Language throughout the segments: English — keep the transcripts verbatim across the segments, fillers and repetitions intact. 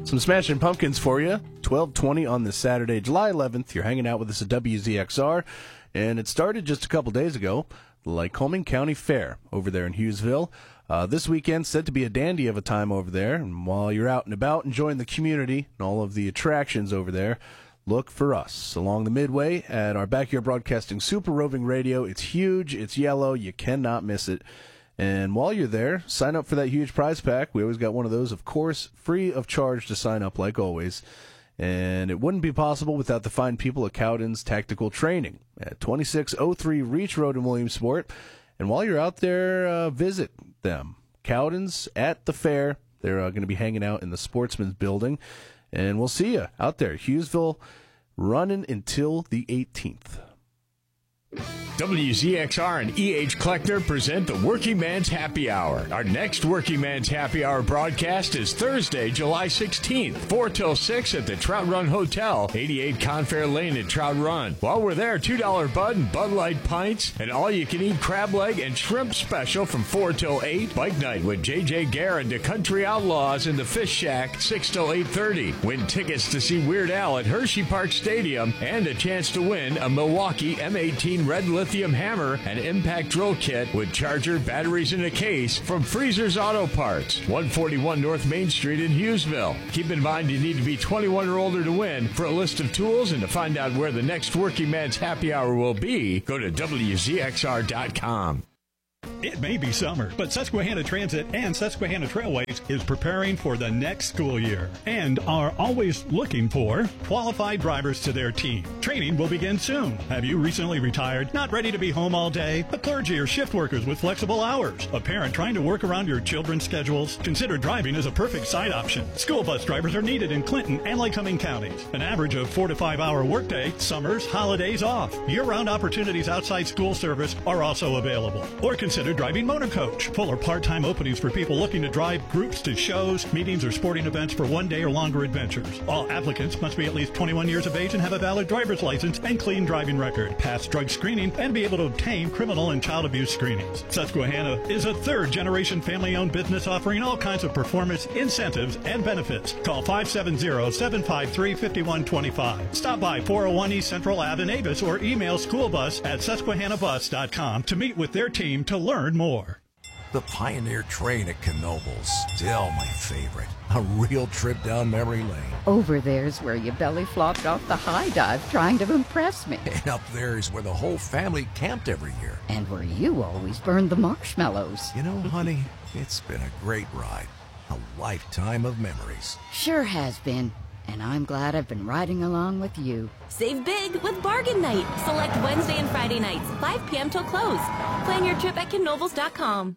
Some Smashing Pumpkins for you. twelve twenty on this Saturday, July eleventh. You're hanging out with us at W Z X R, and it started just a couple days ago. The Lycoming County Fair over there in Hughesville. Uh, this weekend said to be a dandy of a time over there. And while you're out and about enjoying the community and all of the attractions over there, look for us along the midway at our Backyard Broadcasting Super Roving Radio. It's huge. It's yellow. You cannot miss it. And while you're there, sign up for that huge prize pack. We always got one of those, of course, free of charge to sign up, like always. And it wouldn't be possible without the fine people at Cowden's Tactical Training at twenty-six oh three Reach Road in Williamsport. And while you're out there, uh, visit them. Cowden's at the fair. They're uh, going to be hanging out in the Sportsman's Building. And we'll see you out there. Hughesville running until the eighteenth. W Z X R and E H Kleckner present the Working Man's Happy Hour. Our next Working Man's Happy Hour broadcast is Thursday, July sixteenth, four till six at the Trout Run Hotel, eighty-eight Confair Lane at Trout Run. While we're there, two dollar Bud and Bud Light pints, and all-you-can-eat crab leg and shrimp special from four till eight. Bike night with J J Garrett to Country Outlaws in the Fish Shack, six till eight thirty. Win tickets to see Weird Al at Hershey Park Stadium and a chance to win a Milwaukee M eighteen Red Lithium Hammer and Impact Drill Kit with charger, batteries, and a case from Freezer's Auto Parts, one forty-one North Main Street in Hughesville. Keep in mind you need to be twenty-one or older to win. For a list of tools and to find out where the next Working Man's Happy Hour will be, go to W Z X R dot com. It may be summer, but Susquehanna Transit and Susquehanna Trailways is preparing for the next school year and are always looking for qualified drivers to their team. Training will begin soon. Have you recently retired, not ready to be home all day? A clergy or shift workers with flexible hours? A parent trying to work around your children's schedules? Consider driving as a perfect side option. School bus drivers are needed in Clinton and Lycoming counties. An average of four to five hour workday, summers, holidays off. Year-round opportunities outside school service are also available. Or consider driving motor coach. Full or part-time openings for people looking to drive groups to shows, meetings, or sporting events for one day or longer adventures. All applicants must be at least twenty-one years of age and have a valid driver's license and clean driving record, pass drug screening, and be able to obtain criminal and child abuse screenings. Susquehanna is a third-generation family-owned business offering all kinds of performance, incentives, and benefits. Call five seven zero, seven five three, five one two five. Stop by four oh one East Central Ave in Avis or email schoolbus at susquehanna bus dot com to meet with their team to learn more. The Pioneer train at Knoebels, still my favorite. A real trip down memory lane. Over there's where you belly flopped off the high dive trying to impress me. And up there is where the whole family camped every year. And where you always burned the marshmallows. You know, honey, it's been a great ride. A lifetime of memories. Sure has been. And I'm glad I've been riding along with you. Save big with Bargain Night. Select Wednesday and Friday nights, five p.m. till close. Plan your trip at Knoebels dot com.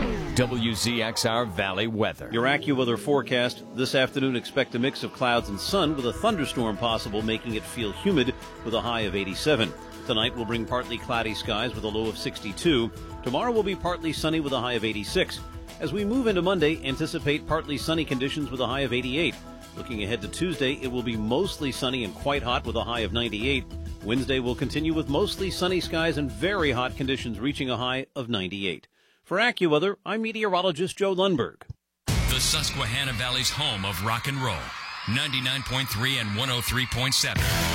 W Z X R Valley weather. Your AccuWeather forecast. This afternoon, expect a mix of clouds and sun with a thunderstorm possible, making it feel humid with a high of eighty-seven. Tonight will bring partly cloudy skies with a low of sixty-two. Tomorrow will be partly sunny with a high of eighty-six. As we move into Monday, anticipate partly sunny conditions with a high of eighty-eight. Looking ahead to Tuesday, it will be mostly sunny and quite hot with a high of ninety-eight. Wednesday will continue with mostly sunny skies and very hot conditions, reaching a high of ninety-eight. For AccuWeather, I'm meteorologist Joe Lundberg. The Susquehanna Valley's home of rock and roll. ninety-nine point three and one oh three point seven.